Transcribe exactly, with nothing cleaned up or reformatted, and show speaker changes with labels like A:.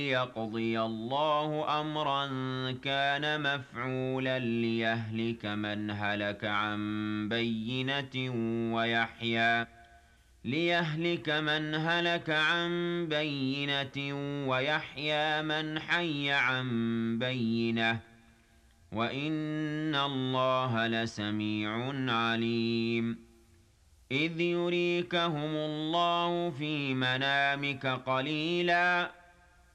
A: ليقضي الله أمرا كان مفعولا ليهلك من هلك عن بينة ويحيى ليهلك من هلك عن بينة ويحيى من حي عن بينة وإن الله لسميع عليم إذ يريكهم الله في منامك قليلا